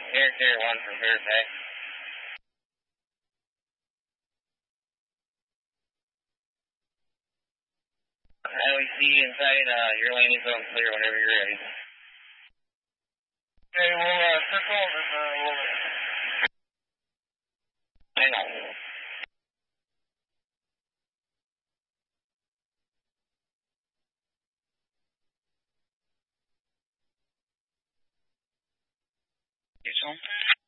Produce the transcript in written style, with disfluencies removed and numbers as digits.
Carrier 1 from Fairfax. LEC inside, your landing zone clear whenever you're ready. Okay, we'll circle and we'll... Hang on. It's on.